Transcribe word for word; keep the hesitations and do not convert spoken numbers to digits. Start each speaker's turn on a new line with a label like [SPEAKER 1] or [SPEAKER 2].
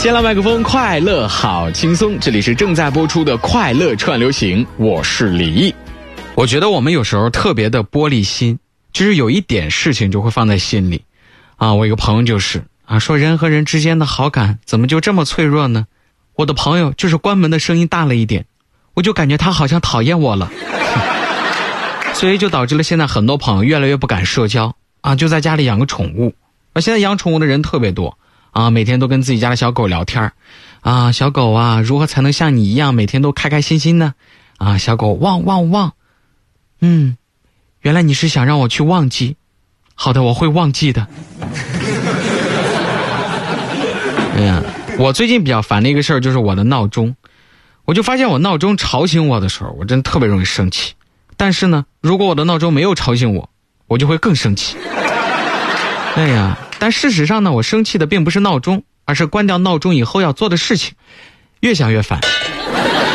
[SPEAKER 1] 先来麦克风，快乐好轻松，这里是正在播出的快乐串流行，我是李毅。我觉得我们有时候特别的玻璃心，就是有一点事情就会放在心里啊。我有个朋友就是啊，说人和人之间的好感怎么就这么脆弱呢？我的朋友就是关门的声音大了一点，我就感觉他好像讨厌我了所以就导致了现在很多朋友越来越不敢社交啊，就在家里养个宠物。而现在养宠物的人特别多啊，每天都跟自己家的小狗聊天啊，小狗啊，如何才能像你一样每天都开开心心呢？啊，小狗汪汪汪。嗯，原来你是想让我去忘记。好的，我会忘记的。哎呀，我最近比较烦的一个事儿就是我的闹钟，我就发现我闹钟吵醒我的时候，我真的特别容易生气。但是呢，如果我的闹钟没有吵醒我，我就会更生气。哎呀，但事实上呢，我生气的并不是闹钟，而是关掉闹钟以后要做的事情，越想越烦。